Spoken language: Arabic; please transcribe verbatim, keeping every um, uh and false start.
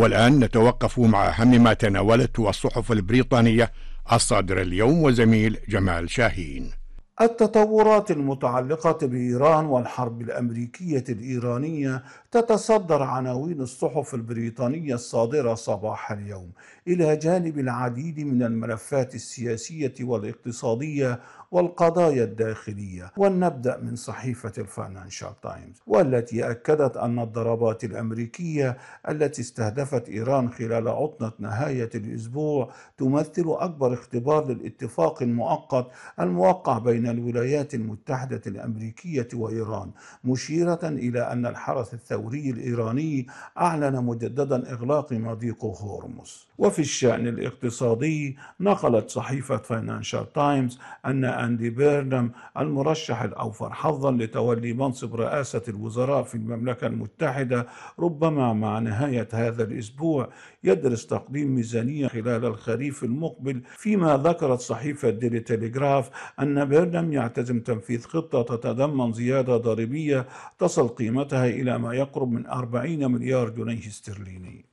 والآن نتوقف مع أهم ما تناولته الصحف البريطانية الصادرة اليوم وزميل جمال شاهين. التطورات المتعلقة بإيران والحرب الأمريكية الإيرانية تتصدر عناوين الصحف البريطانية الصادرة صباح اليوم، إلى جانب العديد من الملفات السياسية والاقتصادية والقضايا الداخلية. ولنبدأ من صحيفة الفاينانشال تايمز، والتي أكدت أن الضربات الأمريكية التي استهدفت إيران خلال عطلة نهاية الأسبوع تمثل أكبر اختبار للاتفاق المؤقت الموقع بين الولايات المتحدة الأمريكية وإيران، مشيرة إلى أن الحرس الثوري الإيراني أعلن مجددا إغلاق مضيق هورمز. وفي الشأن الاقتصادي، نقلت صحيفة فاينانشال تايمز أن أندي بيرنام المرشح الأوفر حظا لتولي منصب رئاسة الوزراء في المملكة المتحدة ربما مع نهاية هذا الأسبوع يدرس تقديم ميزانية خلال الخريف المقبل، فيما ذكرت صحيفة ديلي تيليغراف أن بيرنام يعتزم تنفيذ خطة تتضمن زيادة ضريبية تصل قيمتها إلى ما يقرب من أربعين مليار جنيه استرليني.